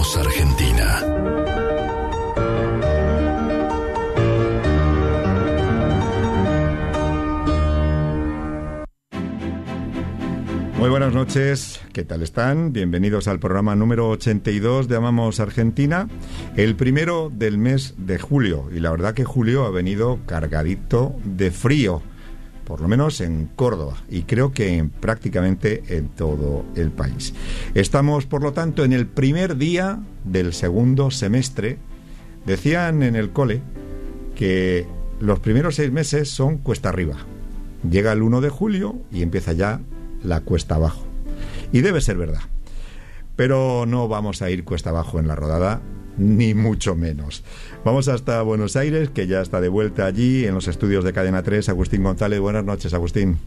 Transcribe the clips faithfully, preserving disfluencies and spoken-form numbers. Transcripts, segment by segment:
Llamamos Argentina. Muy buenas noches, ¿qué tal están? Bienvenidos al programa número ochenta y dos de Llamamos Argentina, el primero del mes de julio. Y la verdad que julio ha venido cargadito de frío, por lo menos en Córdoba, y creo que en, prácticamente en todo el país. Estamos, por lo tanto, en el primer día del segundo semestre. Decían en el cole que los primeros seis meses son cuesta arriba. Llega el uno de julio y empieza ya la cuesta abajo. Y debe ser verdad. Pero no vamos a ir cuesta abajo en la rodada, ni mucho menos. Vamos hasta Buenos Aires, que ya está de vuelta allí, en los estudios de Cadena tres, Agustín González. Buenas noches, Agustín.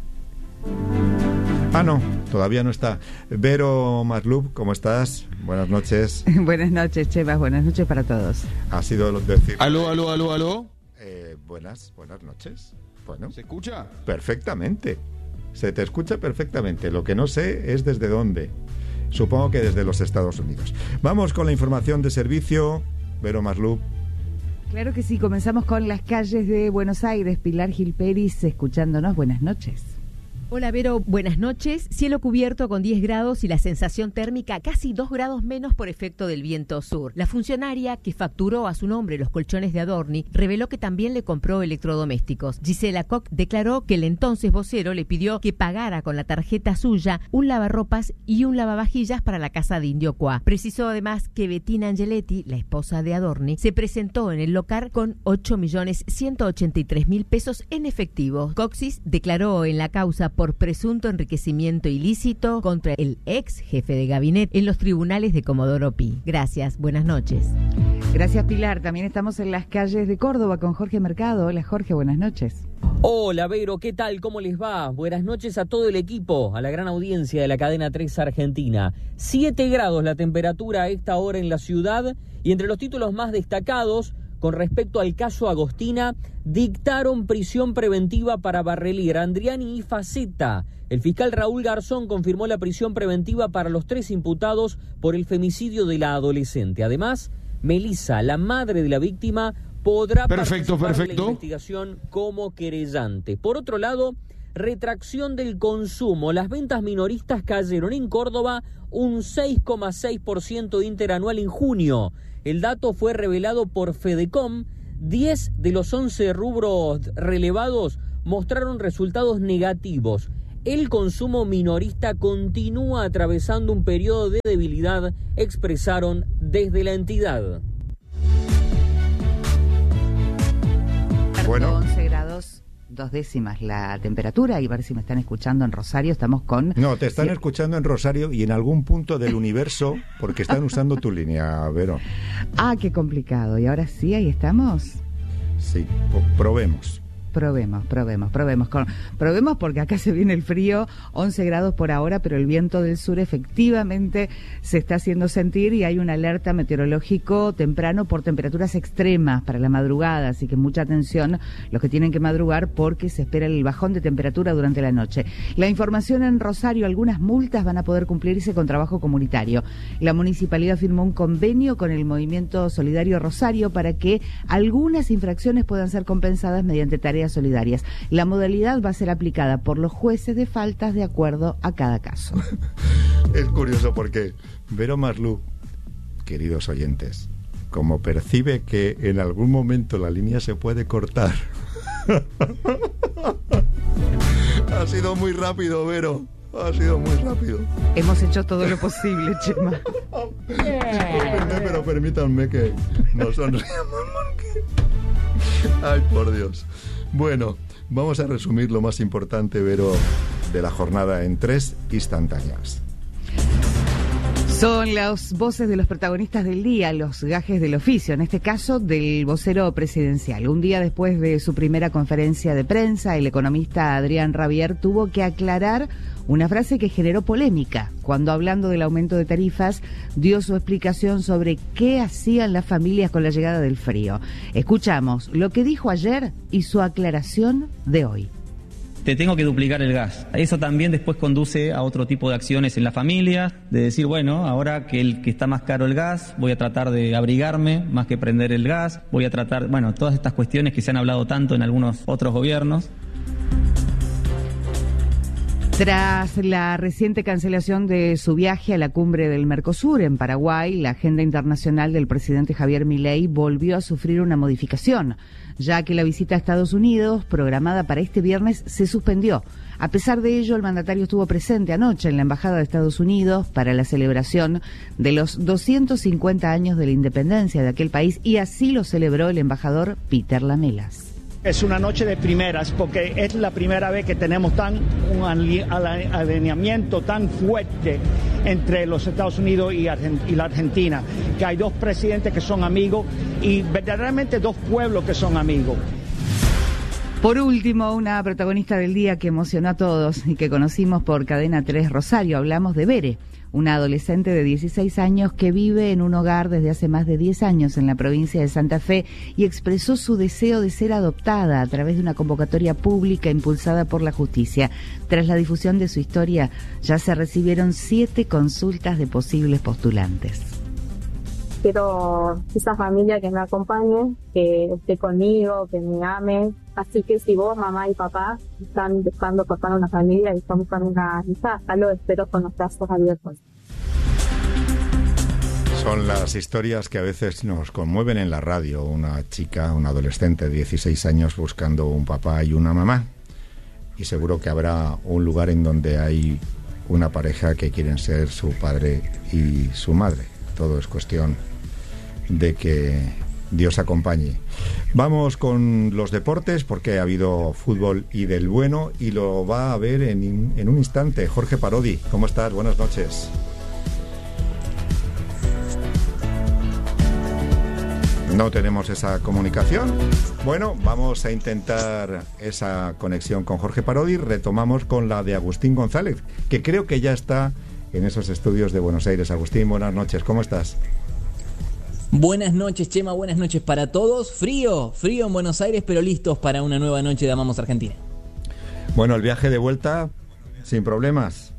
Ah, no, todavía no está. Vero Maslub, ¿cómo estás? Buenas noches. Buenas noches, Chema. Buenas noches para todos. Ha sido decir... Aló, aló, aló, aló. Eh, buenas, buenas noches. Bueno, ¿se escucha? Perfectamente. Se te escucha perfectamente. Lo que no sé es desde dónde. Supongo que desde los Estados Unidos. Vamos con la información de servicio. Vero Maslub. Claro que sí, comenzamos con las calles de Buenos Aires. Pilar Gil Peris, escuchándonos. Buenas noches. Hola Vero, buenas noches. Cielo cubierto con diez grados y la sensación térmica casi dos grados menos por efecto del viento sur. La funcionaria que facturó a su nombre los colchones de Adorni reveló que también le compró electrodomésticos. Gisela Koch declaró que el entonces vocero le pidió que pagara con la tarjeta suya un lavarropas y un lavavajillas para la casa de Indio Qua. Precisó además que Bettina Angeletti, la esposa de Adorni, se presentó en el local con ocho millones ciento ochenta y tres mil pesos en efectivo. Coxis declaró en la causa por presunto enriquecimiento ilícito contra el ex jefe de gabinete en los tribunales de Comodoro Pi. Gracias, buenas noches. Gracias, Pilar. También estamos en las calles de Córdoba con Jorge Mercado. Hola, Jorge, buenas noches. Hola, Vero, ¿qué tal? ¿Cómo les va? Buenas noches a todo el equipo, a la gran audiencia de la Cadena tres Argentina. Siete grados la temperatura a esta hora en la ciudad, y entre los títulos más destacados con respecto al caso Agostina, dictaron prisión preventiva para Barrelier, Andriani y Faceta. El fiscal Raúl Garzón confirmó la prisión preventiva para los tres imputados por el femicidio de la adolescente. Además, Melissa, la madre de la víctima, podrá perfecto, participar perfecto. en la investigación como querellante. Por otro lado, retracción del consumo. Las ventas minoristas cayeron en Córdoba un seis coma seis por ciento interanual en junio. El dato fue revelado por Fedecom. diez de los once rubros relevados mostraron resultados negativos. El consumo minorista continúa atravesando un periodo de debilidad, expresaron desde la entidad. Bueno. once grados, dos décimas la temperatura, y a ver si me están escuchando en Rosario. Estamos con... No, te están sí. escuchando en Rosario y en algún punto del universo, porque están usando tu línea, Vero. Ah, qué complicado. ¿Y ahora sí, ahí estamos? Sí, probemos. Probemos, probemos, probemos. Con, probemos porque acá se viene el frío, once grados por ahora, pero el viento del sur efectivamente se está haciendo sentir y hay una alerta meteorológico temprano por temperaturas extremas para la madrugada, así que mucha atención los que tienen que madrugar porque se espera el bajón de temperatura durante la noche. La información en Rosario: algunas multas van a poder cumplirse con trabajo comunitario. La municipalidad firmó un convenio con el Movimiento Solidario Rosario para que algunas infracciones puedan ser compensadas mediante tareas solidarias. La modalidad va a ser aplicada por los jueces de faltas de acuerdo a cada caso. Es curioso porque Vero Maslub, queridos oyentes, como percibe que en algún momento la línea se puede cortar, ha sido muy rápido, Vero. Ha sido muy rápido. Hemos hecho todo lo posible, Chema. Discúlpenme, pero permítanme que nos sonriamos porque... Ay, por Dios. Bueno, vamos a resumir lo más importante, Vero, de la jornada en tres instantáneas. Son las voces de los protagonistas del día, los gajes del oficio, en este caso del vocero presidencial. Un día después de su primera conferencia de prensa, el economista Adrián Rabier tuvo que aclarar una frase que generó polémica, cuando, hablando del aumento de tarifas, dio su explicación sobre qué hacían las familias con la llegada del frío. Escuchamos lo que dijo ayer y su aclaración de hoy. te tengo que duplicar el gas. Eso también después conduce a otro tipo de acciones en la familia, de decir, bueno, ahora que, el, que está más caro el gas, voy a tratar de abrigarme más que prender el gas, voy a tratar, bueno, todas estas cuestiones que se han hablado tanto en algunos otros gobiernos. Tras la reciente cancelación de su viaje a la cumbre del Mercosur en Paraguay, la agenda internacional del presidente Javier Milei volvió a sufrir una modificación, ya que la visita a Estados Unidos, programada para este viernes, se suspendió. A pesar de ello, el mandatario estuvo presente anoche en la Embajada de Estados Unidos para la celebración de los doscientos cincuenta años de la independencia de aquel país, y así lo celebró el embajador Peter Lamelas. Es una noche de primeras porque es la primera vez que tenemos tan un alineamiento tan fuerte entre los Estados Unidos y, Argent- y la Argentina, que hay dos presidentes que son amigos y verdaderamente dos pueblos que son amigos. Por último, una protagonista del día que emocionó a todos y que conocimos por Cadena tres Rosario. Hablamos de Bere, una adolescente de dieciséis años que vive en un hogar desde hace más de diez años en la provincia de Santa Fe y expresó su deseo de ser adoptada a través de una convocatoria pública impulsada por la justicia. Tras la difusión de su historia, ya se recibieron siete consultas de posibles postulantes. Quiero esa familia que me acompañe, que esté conmigo, que me ame. Así que si vos, mamá y papá, están buscando formar una familia y están buscando una hija, lo espero con los brazos abiertos. Son las historias que a veces nos conmueven en la radio. Una chica, una adolescente de dieciséis años buscando un papá y una mamá. Y seguro que habrá un lugar en donde hay una pareja que quieren ser su padre y su madre. Todo es cuestión de que Dios acompañe. Vamos con los deportes porque ha habido fútbol y del bueno y lo va a ver en, en un instante. Jorge Parodi, ¿cómo estás? Buenas noches. No tenemos esa comunicación. Bueno, vamos a intentar esa conexión con Jorge Parodi. Retomamos con la de Agustín González, que creo que ya está en esos estudios de Buenos Aires. Agustín, buenas noches, ¿cómo estás? Buenas noches, Chema, buenas noches para todos. Frío, frío en Buenos Aires, pero listos para una nueva noche de Amamos Argentina. Bueno, el viaje de vuelta, sin problemas.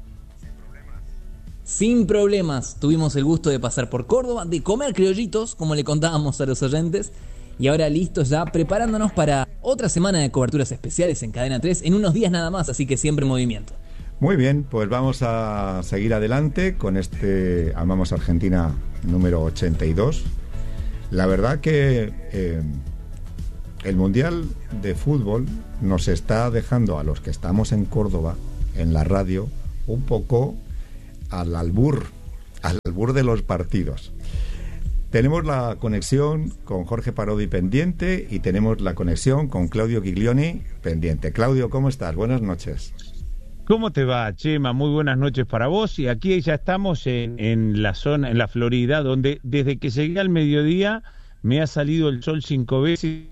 Sin problemas. Tuvimos el gusto de pasar por Córdoba, de comer criollitos, como le contábamos a los oyentes, y ahora listos ya, preparándonos para otra semana de coberturas especiales en Cadena tres, en unos días nada más, así que siempre en movimiento. Muy bien, pues vamos a seguir adelante con este Amamos Argentina número ochenta y dos. La verdad que eh, el Mundial de Fútbol nos está dejando a los que estamos en Córdoba, en la radio, un poco al albur, al albur de los partidos. Tenemos la conexión con Jorge Parodi pendiente y tenemos la conexión con Claudio Giglioni pendiente. Claudio, ¿cómo estás? Buenas noches. ¿Cómo te va, Chema? Muy buenas noches para vos. Y aquí ya estamos en, en la zona, en la Florida, donde desde que llegué al mediodía me ha salido el sol cinco veces,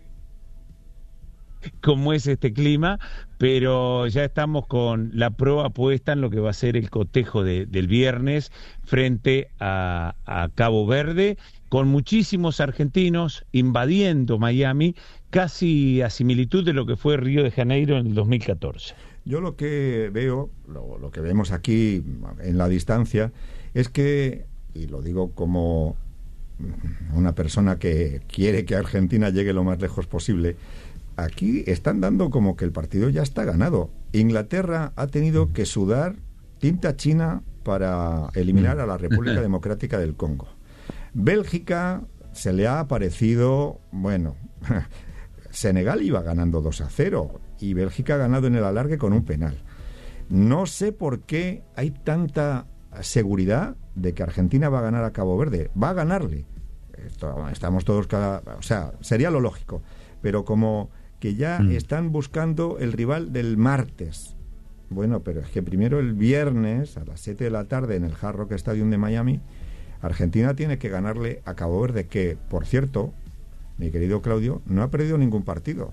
como es este clima, pero ya estamos con la proa puesta en lo que va a ser el cotejo de, del viernes frente a, a Cabo Verde, con muchísimos argentinos invadiendo Miami, casi a similitud de lo que fue Río de Janeiro en el dos mil catorce. Yo lo que veo, lo, lo que vemos aquí en la distancia, es que, y lo digo como una persona que quiere que Argentina llegue lo más lejos posible, aquí están dando como que el partido ya está ganado. Inglaterra ha tenido que sudar tinta china para eliminar a la República Democrática del Congo. Bélgica se le ha aparecido, bueno, Senegal iba ganando dos a cero y Bélgica ha ganado en el alargue con un penal. No sé por qué hay tanta seguridad de que Argentina va a ganar a Cabo Verde. Va a ganarle. Esto, estamos todos cada... O sea, sería lo lógico. Pero como que ya mm. están buscando el rival del martes. Bueno, pero es que primero el viernes a las siete de la tarde en el Hard Rock Stadium de Miami, Argentina tiene que ganarle a Cabo Verde, que, por cierto, mi querido Claudio, no ha perdido ningún partido.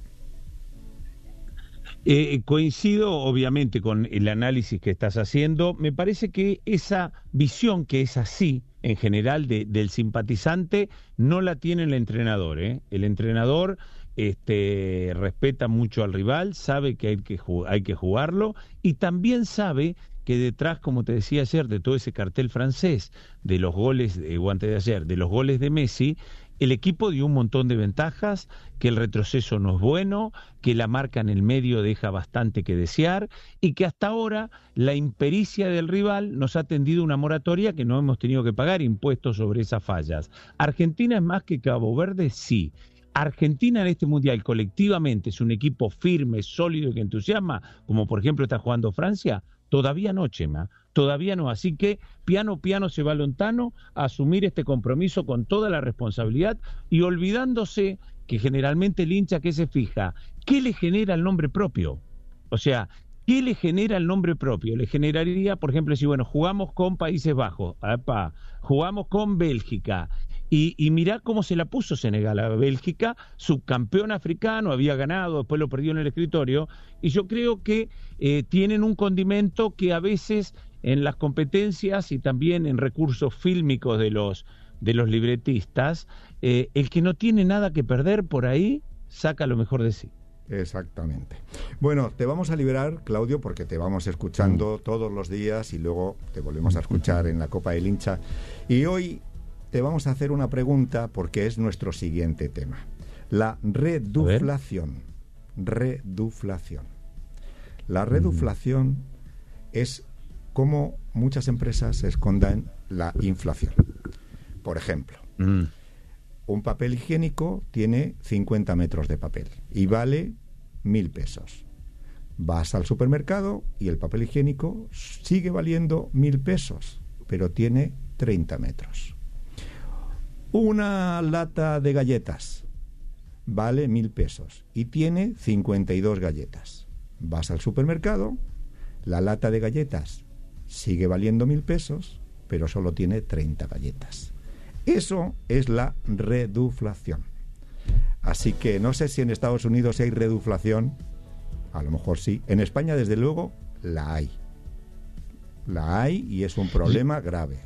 Eh, coincido obviamente con el análisis que estás haciendo. Me parece que esa visión que es así en general de, del simpatizante no la tiene el entrenador, ¿eh? El entrenador este, respeta mucho al rival, sabe que hay que, hay que jugarlo y también sabe que detrás, como te decía ayer, de todo ese cartel francés, de los goles, eh, o antes de ayer, de los goles de Messi, el equipo dio un montón de ventajas, que el retroceso no es bueno, que la marca en el medio deja bastante que desear y que hasta ahora la impericia del rival nos ha tendido una moratoria que no hemos tenido que pagar impuestos sobre esas fallas. ¿Argentina es más que Cabo Verde? Sí. Argentina en este Mundial colectivamente es un equipo firme, sólido y que entusiasma, como por ejemplo está jugando Francia. Todavía no, Chema, todavía no. Así que piano, piano se va Lontano a asumir este compromiso con toda la responsabilidad y olvidándose que generalmente el hincha que se fija, ¿qué le genera el nombre propio? O sea, ¿qué le genera el nombre propio? Le generaría, por ejemplo, si bueno, jugamos con Países Bajos, ¡epa!, jugamos con Bélgica, y, y mirá cómo se la puso Senegal a Bélgica, subcampeón africano, había ganado, después lo perdió en el escritorio, y yo creo que eh, tienen un condimento que a veces en las competencias y también en recursos fílmicos de los, de los libretistas, eh, el que no tiene nada que perder por ahí, saca lo mejor de sí. Exactamente. Bueno, te vamos a liberar, Claudio, porque te vamos escuchando todos los días y luego te volvemos a escuchar en la Copa del Hincha. Y hoy te vamos a hacer una pregunta porque es nuestro siguiente tema. La reduflación. Reduflación. La reduflación mm. es cómo muchas empresas escondan la inflación. Por ejemplo, mm. un papel higiénico tiene cincuenta metros de papel y vale mil pesos. Vas al supermercado y el papel higiénico sigue valiendo mil pesos, pero tiene treinta metros. Una lata de galletas vale mil pesos y tiene cincuenta y dos galletas. Vas al supermercado, la lata de galletas sigue valiendo mil pesos, pero solo tiene treinta galletas. Eso es la reduflación. Así que no sé si en Estados Unidos hay reduflación, a lo mejor sí. En España, desde luego, la hay. La hay y es un problema grave.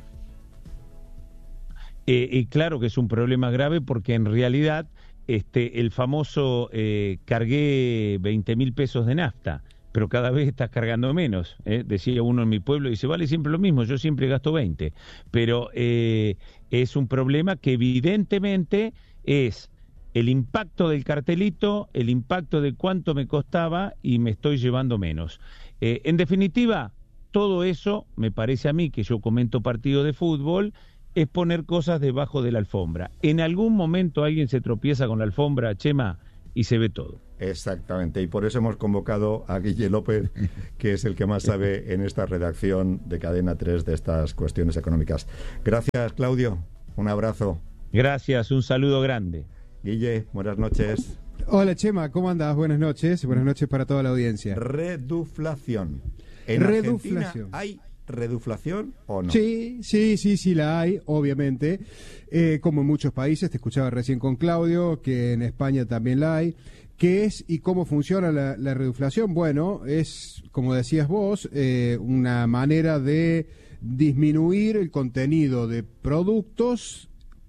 Eh, y claro que es un problema grave porque en realidad este, el famoso eh, cargué veinte mil pesos de nafta, pero cada vez estás cargando menos, ¿eh? Decía uno en mi pueblo, y dice, vale siempre lo mismo, yo siempre gasto veinte, pero eh, es un problema que evidentemente es el impacto del cartelito, el impacto de cuánto me costaba y me estoy llevando menos. Eh, en definitiva, todo eso, me parece a mí, que yo comento partido de fútbol, es poner cosas debajo de la alfombra. En algún momento alguien se tropieza con la alfombra, Chema, y se ve todo. Exactamente, y por eso hemos convocado a Guille López, que es el que más sabe en esta redacción de Cadena tres de estas cuestiones económicas. Gracias, Claudio. Un abrazo. Gracias, un saludo grande. Guille, buenas noches. Hola, Chema, ¿cómo andás? Buenas noches. Buenas noches para toda la audiencia. Reduflación. En Reduflación. Argentina hay reduflación o no? Sí, sí, sí, sí la hay, obviamente. Eh, como en muchos países, te escuchaba recién con Claudio, que en España también la hay. ¿Qué es y cómo funciona la, la reduflación? Bueno, es, como decías vos, eh, una manera de disminuir el contenido de productos,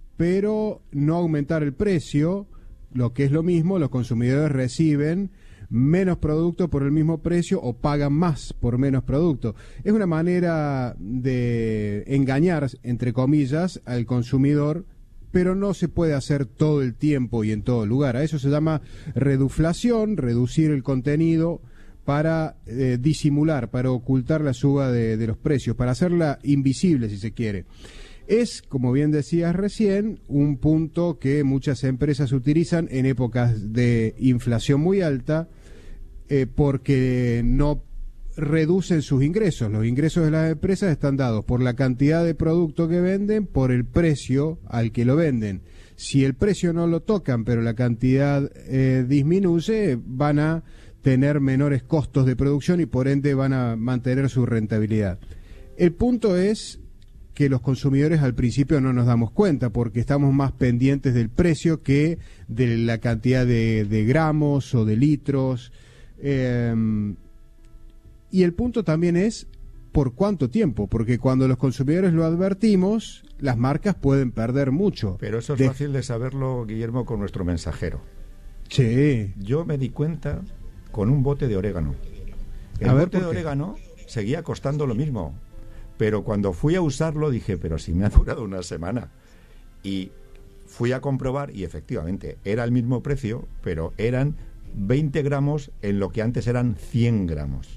pero no aumentar el precio. Lo que es lo mismo, los consumidores reciben menos producto por el mismo precio o pagan más por menos producto. Es una manera de engañar, entre comillas, al consumidor, pero no se puede hacer todo el tiempo y en todo lugar. A eso se llama reduflación, reducir el contenido para eh, disimular, para ocultar la suba de, de los precios, para hacerla invisible, si se quiere. Es, como bien decías recién, un punto que muchas empresas utilizan en épocas de inflación muy alta, eh, porque no reducen sus ingresos. Los ingresos de las empresas están dados por la cantidad de producto que venden, por el precio al que lo venden. Si el precio no lo tocan, pero la cantidad eh, disminuye, van a tener menores costos de producción y por ende van a mantener su rentabilidad. El punto es que los consumidores al principio no nos damos cuenta porque estamos más pendientes del precio que de la cantidad de, de gramos o de litros. Eh, y el punto también es por cuánto tiempo, porque cuando los consumidores lo advertimos, las marcas pueden perder mucho. Pero eso es de... fácil de saberlo, Guillermo, con nuestro mensajero. Sí. Yo me di cuenta con un bote de orégano. El A ver, bote de ¿por qué? orégano seguía costando lo mismo, pero cuando fui a usarlo dije, pero si me ha durado una semana. Y fui a comprobar y efectivamente era el mismo precio, pero eran veinte gramos en lo que antes eran cien gramos.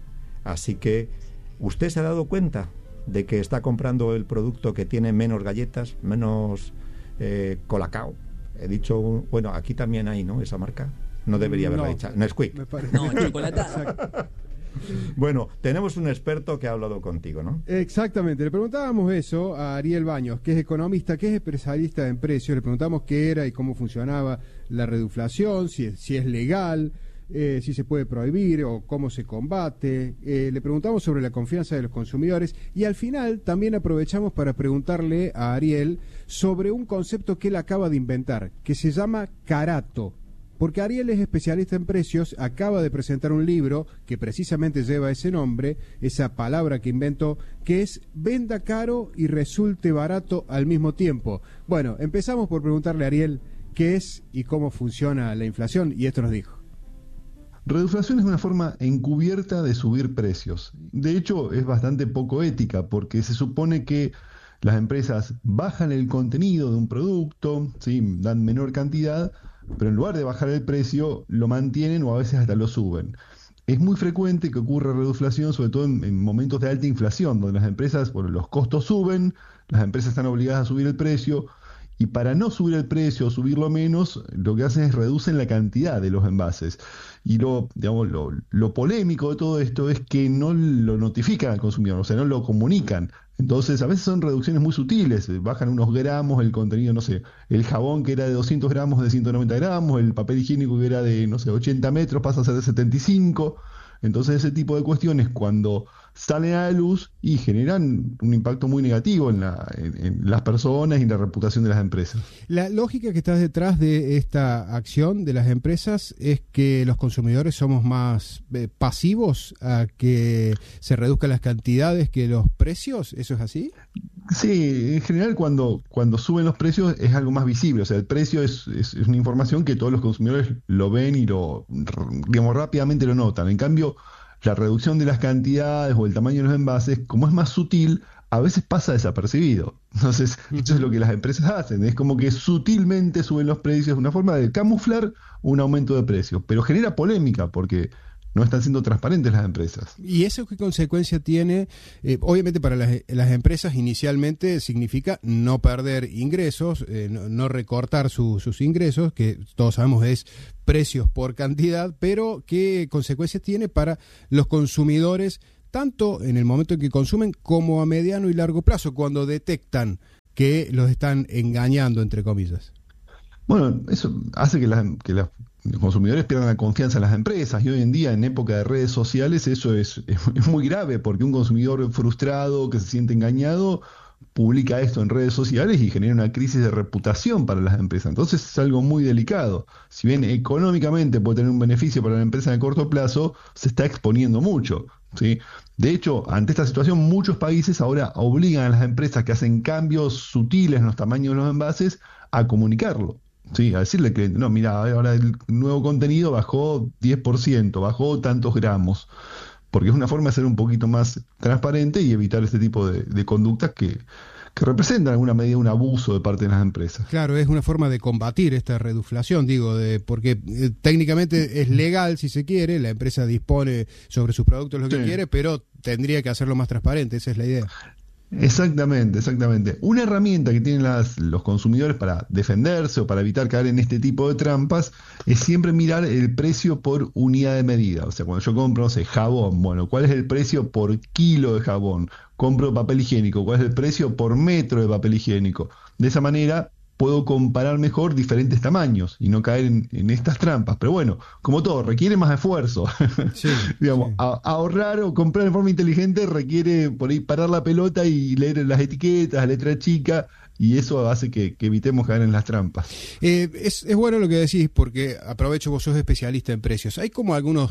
Así que, ¿usted se ha dado cuenta de que está comprando el producto que tiene menos galletas, menos eh, colacao? He dicho, bueno, aquí también hay, ¿no? Esa marca. No debería haberla No, dicha. Nesquik. me parece. No, chocolatada. Bueno, tenemos un experto que ha hablado contigo, ¿no? Exactamente, le preguntábamos eso a Ariel Baños, que es economista, que es especialista en precios, le preguntamos qué era y cómo funcionaba la reduflación, si es, si es legal, eh, si se puede prohibir o cómo se combate, eh, le preguntamos sobre la confianza de los consumidores y al final también aprovechamos para preguntarle a Ariel sobre un concepto que él acaba de inventar, que se llama carato. Porque Ariel es especialista en precios, acaba de presentar un libro que precisamente lleva ese nombre, esa palabra que inventó, que es venda caro y resulte barato al mismo tiempo. Bueno, empezamos por preguntarle a Ariel qué es y cómo funciona la inflación, y esto nos dijo. Reduflación es una forma encubierta de subir precios. De hecho, es bastante poco ética porque se supone que las empresas bajan el contenido de un producto, ¿sí? Dan menor cantidad, pero en lugar de bajar el precio, lo mantienen o a veces hasta lo suben. Es muy frecuente que ocurra reduflación, sobre todo en, en momentos de alta inflación, donde las empresas, bueno, los costos suben, las empresas están obligadas a subir el precio, y para no subir el precio o subirlo menos, lo que hacen es reducen la cantidad de los envases. Y lo, digamos, lo, lo polémico de todo esto es que no lo notifican al consumidor, o sea, no lo comunican. Entonces, a veces son reducciones muy sutiles, bajan unos gramos el contenido, no sé, el jabón que era de doscientos gramos de ciento noventa gramos, el papel higiénico que era de, no sé, ochenta metros pasa a ser de setenta y cinco. Entonces, ese tipo de cuestiones, cuando salen a la luz y generan un impacto muy negativo en, la, en, en las personas y en la reputación de las empresas. La lógica que está detrás de esta acción de las empresas es que los consumidores somos más eh, pasivos a que se reduzcan las cantidades que los precios, ¿eso es así? Sí, en general cuando, cuando suben los precios es algo más visible, o sea, el precio es, es, es una información que todos los consumidores lo ven y lo, digamos, rápidamente lo notan. En cambio, la reducción de las cantidades o el tamaño de los envases, como es más sutil, a veces pasa desapercibido. Entonces, eso es lo que las empresas hacen. Es como que sutilmente suben los precios, una forma de camuflar un aumento de precios. Pero genera polémica porque no están siendo transparentes las empresas. ¿Y eso qué consecuencia tiene? Eh, obviamente para las, las empresas inicialmente significa no perder ingresos, eh, no, no recortar su, sus ingresos, que todos sabemos es precios por cantidad, pero ¿qué consecuencias tiene para los consumidores, tanto en el momento en que consumen como a mediano y largo plazo, cuando detectan que los están engañando, entre comillas? Bueno, eso hace que las, que las los consumidores pierdan la confianza en las empresas y hoy en día en época de redes sociales eso es, es, es muy grave porque un consumidor frustrado que se siente engañado publica esto en redes sociales y genera una crisis de reputación para las empresas. Entonces es algo muy delicado. Si bien económicamente puede tener un beneficio para la empresa en el corto plazo, se está exponiendo mucho, ¿sí? De hecho, ante esta situación muchos países ahora obligan a las empresas que hacen cambios sutiles en los tamaños de los envases a comunicarlo. Sí, a decirle que, no, mira, ahora el nuevo contenido bajó diez por ciento, bajó tantos gramos, porque es una forma de ser un poquito más transparente y evitar este tipo de, de conductas que, que representan en alguna medida un abuso de parte de las empresas. Claro, es una forma de combatir esta reduflación, digo, de porque eh, técnicamente es legal si se quiere, la empresa dispone sobre sus productos lo que Sí. quiere, pero tendría que hacerlo más transparente, esa es la idea. Exactamente, exactamente. Una herramienta que tienen las, los consumidores para defenderse o para evitar caer en este tipo de trampas es siempre mirar el precio por unidad de medida. O sea, cuando yo compro, no sé, jabón, bueno, ¿cuál es el precio por kilo de jabón? Compro papel higiénico, ¿cuál es el precio por metro de papel higiénico? De esa manera puedo comparar mejor diferentes tamaños y no caer en, en estas trampas. Pero bueno, como todo, requiere más esfuerzo. Sí, Digamos, sí. a- ahorrar o comprar de forma inteligente requiere por ahí parar la pelota y leer las etiquetas, la letra chica, y eso hace que, que evitemos caer en las trampas. Eh, es, es bueno lo que decís, porque aprovecho, vos sos especialista en precios. Hay como algunos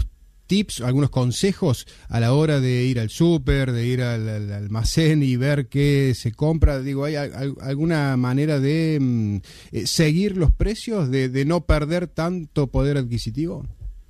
tips, algunos consejos a la hora de ir al súper, de ir al, al almacén y ver qué se compra? Digo, ¿hay al, alguna manera de mm, eh, seguir los precios, de, de no perder tanto poder adquisitivo?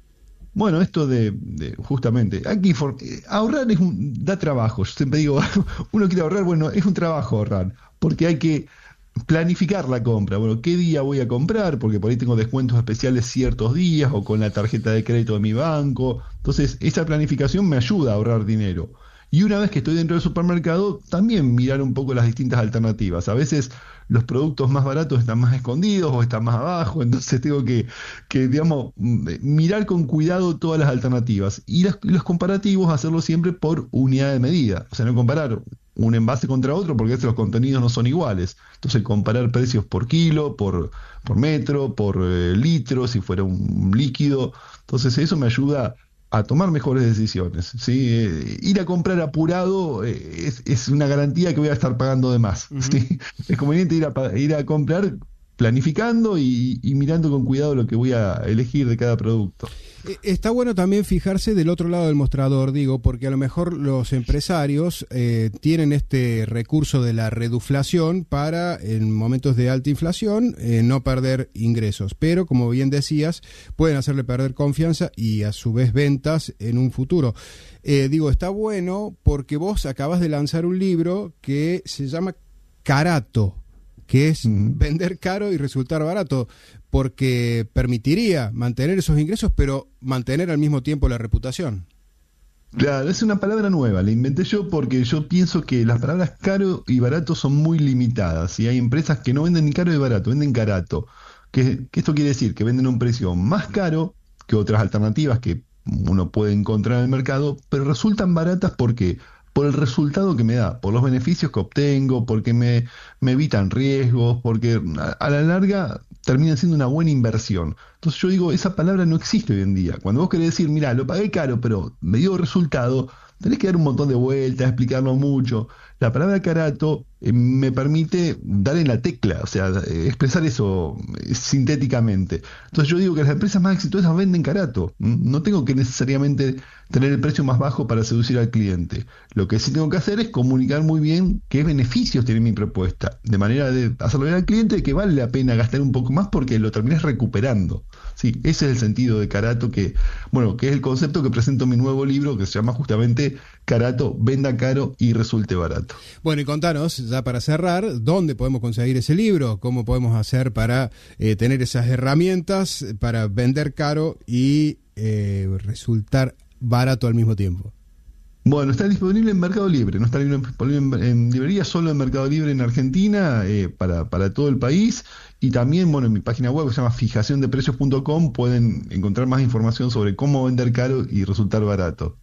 Bueno, esto de, de justamente, aquí for, eh, ahorrar es un, da trabajo. Yo siempre digo, uno quiere ahorrar, bueno, es un trabajo ahorrar, porque hay que planificar la compra. Bueno, ¿qué día voy a comprar? Porque por ahí tengo descuentos especiales ciertos días o con la tarjeta de crédito de mi banco. Entonces, esa planificación me ayuda a ahorrar dinero. Y una vez que estoy dentro del supermercado, también mirar un poco las distintas alternativas. A veces los productos más baratos están más escondidos o están más abajo, entonces tengo que, que digamos, mirar con cuidado todas las alternativas. Y las, los comparativos, hacerlo siempre por unidad de medida. O sea, no comparar un envase contra otro porque los contenidos no son iguales. Entonces, comparar precios por kilo, por, por metro, por eh, litro, si fuera un líquido. Entonces, eso me ayuda a tomar mejores decisiones, ¿sí? Eh, ir a comprar apurado eh, es, es una garantía que voy a estar pagando de más, uh-huh. ¿sí? Es conveniente ir a, ir a comprar planificando y, y mirando con cuidado lo que voy a elegir de cada producto. Está bueno también fijarse del otro lado del mostrador, digo, porque a lo mejor los empresarios eh, tienen este recurso de la reduflación para, en momentos de alta inflación, eh, no perder ingresos. Pero, como bien decías, pueden hacerle perder confianza y, a su vez, ventas en un futuro. Eh, digo, está bueno porque vos acabas de lanzar un libro que se llama Carato, que es uh-huh. vender caro y resultar barato, porque permitiría mantener esos ingresos, pero mantener al mismo tiempo la reputación. Claro, es una palabra nueva, la inventé yo porque yo pienso que las palabras caro y barato son muy limitadas, y hay empresas que no venden ni caro ni barato, venden carato. Que, que esto quiere decir que venden a un precio más caro que otras alternativas que uno puede encontrar en el mercado, pero resultan baratas porque por el resultado que me da, por los beneficios que obtengo, porque me, me evitan riesgos, porque a, a la larga termina siendo una buena inversión. Entonces yo digo, esa palabra no existe hoy en día. Cuando vos querés decir, mira, lo pagué caro, pero me dio resultado, tenés que dar un montón de vueltas, explicarlo mucho. La palabra carato eh, me permite dar en la tecla, o sea, eh, expresar eso eh, sintéticamente. Entonces yo digo que las empresas más exitosas venden carato. No tengo que necesariamente tener el precio más bajo para seducir al cliente. Lo que sí tengo que hacer es comunicar muy bien qué beneficios tiene mi propuesta, de manera de hacerlo ver al cliente que vale la pena gastar un poco más porque lo terminás recuperando. Sí, ese es el sentido de carato, que, bueno, que es el concepto que presento en mi nuevo libro, que se llama justamente Carato, venda caro y resulte barato. Bueno, y contanos, ya para cerrar, ¿dónde podemos conseguir ese libro? ¿Cómo podemos hacer para eh, tener esas herramientas para vender caro y eh, resultar barato al mismo tiempo? Bueno, está disponible en Mercado Libre, no está disponible en, en librería, solo en Mercado Libre en Argentina, eh, para, para todo el país. Y también, bueno, en mi página web que se llama fijación de precios punto com pueden encontrar más información sobre cómo vender caro y resultar barato.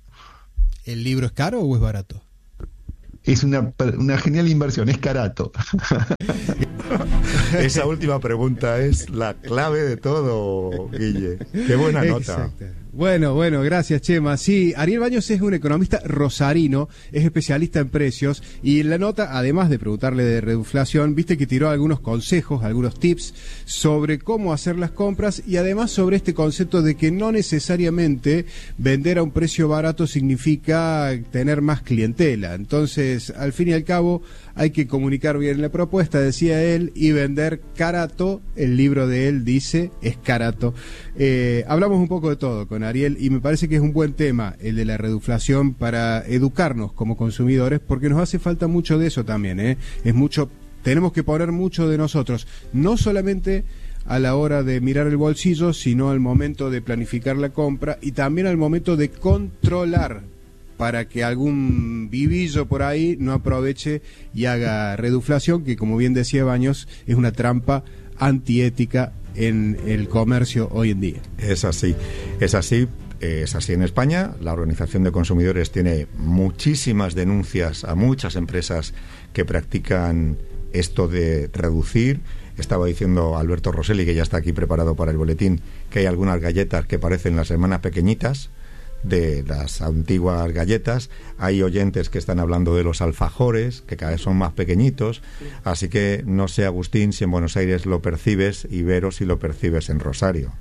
¿El libro es caro o es barato? Es una, una genial inversión, es carato. Esa última pregunta es la clave de todo, Guille. Qué buena nota. Exacto. Bueno, bueno, gracias, Chema. Sí, Ariel Baños es un economista rosarino, es especialista en precios, y en la nota, además de preguntarle de reduflación, viste que tiró algunos consejos, algunos tips sobre cómo hacer las compras, y además sobre este concepto de que no necesariamente vender a un precio barato significa tener más clientela. Entonces, al fin y al cabo, hay que comunicar bien la propuesta, decía él, y vender carato. El libro de él dice, es carato. Eh, hablamos un poco de todo con Ariel, y me parece que es un buen tema el de la reduflación para educarnos como consumidores, porque nos hace falta mucho de eso también, ¿eh? Es mucho, tenemos que poner mucho de nosotros, no solamente a la hora de mirar el bolsillo, sino al momento de planificar la compra y también al momento de controlar, para que algún vivillo por ahí no aproveche y haga reduflación, que, como bien decía Baños, es una trampa antiética en el comercio hoy en día. Es así, es así, es así en España. La Organización de Consumidores tiene muchísimas denuncias a muchas empresas que practican esto de reducir. Estaba diciendo Alberto Rosselli, que ya está aquí preparado para el boletín, que hay algunas galletas que parecen las hermanas pequeñitas de las antiguas galletas. Hay oyentes que están hablando de los alfajores, que cada vez son más pequeñitos. Así que no sé, Agustín, si en Buenos Aires lo percibes, y Vero, si lo percibes en Rosario.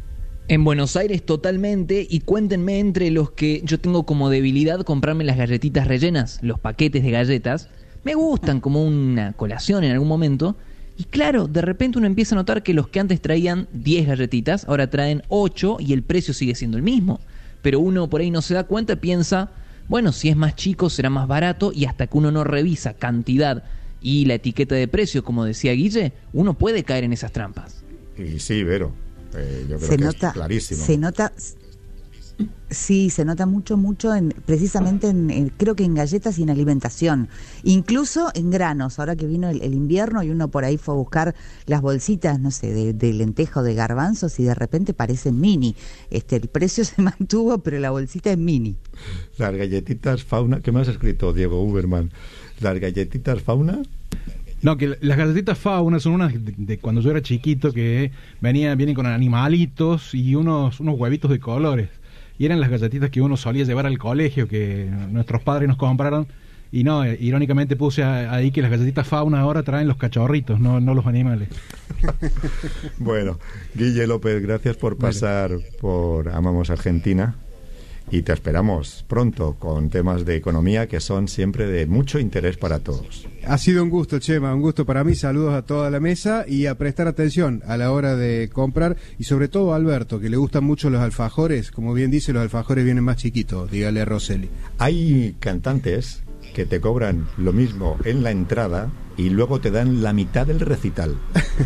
En Buenos Aires totalmente, y cuéntenme entre los que yo tengo como debilidad comprarme las galletitas rellenas, los paquetes de galletas, me gustan como una colación en algún momento, y claro, de repente uno empieza a notar que los que antes traían diez galletitas, ahora traen ocho y el precio sigue siendo el mismo, pero uno por ahí no se da cuenta y piensa, bueno, si es más chico será más barato, y hasta que uno no revisa cantidad y la etiqueta de precio, como decía Guille, uno puede caer en esas trampas. Y sí, Vero. Eh, yo creo se que nota, es clarísimo. Se nota, sí, se nota mucho, mucho, en, precisamente en, en, creo que en galletas y en alimentación, incluso en granos. Ahora que vino el, el invierno y uno por ahí fue a buscar las bolsitas, no sé, de, de lenteja o de garbanzos y de repente parecen mini. Este, el precio se mantuvo, pero la bolsita es mini. Las galletitas Fauna, ¿qué me has escrito, Diego Uberman? Las galletitas Fauna. No, que las galletitas Fauna son unas de, de cuando yo era chiquito, que venía, vienen con animalitos y unos, unos huevitos de colores. Y eran las galletitas que uno solía llevar al colegio, que nuestros padres nos compraron. Y no, irónicamente puse ahí que las galletitas Fauna ahora traen los cachorritos, no, no los animales. Bueno, Guille López, gracias por pasar vale. por Amamos Argentina. Y te esperamos pronto con temas de economía que son siempre de mucho interés para todos. Ha sido un gusto, Chema, un gusto para mí. Saludos a toda la mesa y a prestar atención a la hora de comprar. Y sobre todo a Alberto, que le gustan mucho los alfajores. Como bien dice, los alfajores vienen más chiquitos, dígale a Roseli. Hay cantantes que te cobran lo mismo en la entrada y luego te dan la mitad del recital.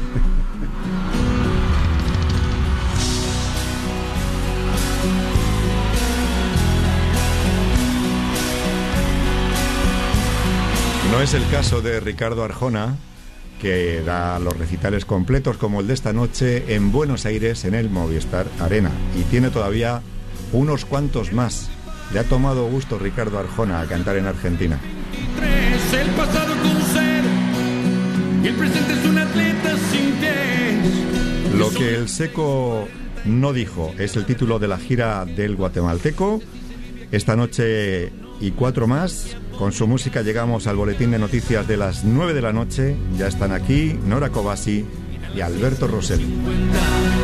No es el caso de Ricardo Arjona, que da los recitales completos como el de esta noche en Buenos Aires en el Movistar Arena, y tiene todavía unos cuantos más. Le ha tomado gusto Ricardo Arjona a cantar en Argentina. El pasado es un ser y el presente es un atleta sin pies. Lo que el Seco no dijo es el título de la gira del guatemalteco. Esta noche y cuatro más. Con su música llegamos al boletín de noticias de las nueve de la noche. Ya están aquí Nora Covasi y Alberto Rosselli.